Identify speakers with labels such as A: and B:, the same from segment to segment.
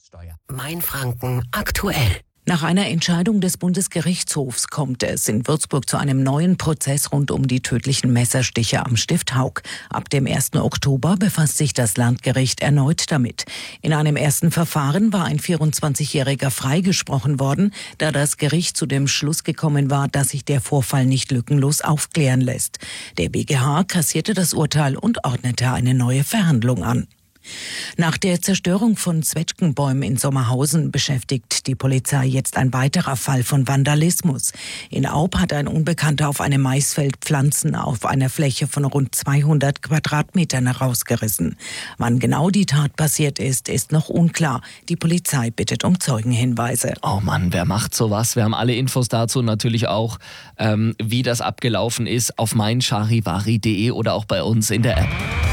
A: Mainfranken aktuell.
B: Nach einer Entscheidung des Bundesgerichtshofs kommt es in Würzburg zu einem neuen Prozess rund um die tödlichen Messerstiche am Stift Haug. Ab dem 1. Oktober befasst sich das Landgericht erneut damit. In einem ersten Verfahren war ein 24-Jähriger freigesprochen worden, da das Gericht zu dem Schluss gekommen war, dass sich der Vorfall nicht lückenlos aufklären lässt. Der BGH kassierte das Urteil und ordnete eine neue Verhandlung an. Nach der Zerstörung von Zwetschgenbäumen in Sommerhausen beschäftigt die Polizei jetzt ein weiterer Fall von Vandalismus. In Aub hat ein Unbekannter auf einem Maisfeld Pflanzen auf einer Fläche von rund 200 Quadratmetern herausgerissen. Wann genau die Tat passiert ist, ist noch unklar. Die Polizei bittet um Zeugenhinweise.
C: Oh Mann, wer macht sowas? Wir haben alle Infos dazu natürlich auch, wie das abgelaufen ist, auf meincharivari.de oder auch bei uns in der App.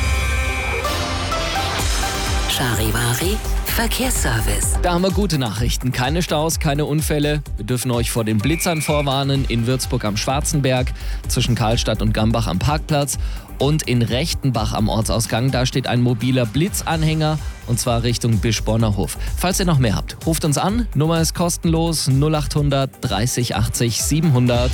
A: Charivari Verkehrsservice.
C: Da haben wir gute Nachrichten. Keine Staus, keine Unfälle. Wir dürfen euch vor den Blitzern vorwarnen. In Würzburg am Schwarzenberg, zwischen Karlstadt und Gambach am Parkplatz und in Rechtenbach am Ortsausgang. Da steht ein mobiler Blitzanhänger und zwar Richtung Bischborner Hof. Falls ihr noch mehr habt, ruft uns an. Nummer ist kostenlos 0800 30 80 700.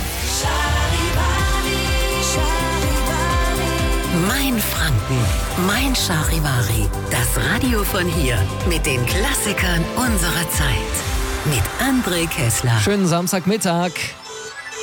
A: Mainfranken, Mein Charivari. Das Radio von hier mit den Klassikern unserer Zeit. Mit André Kessler.
C: Schönen Samstagmittag.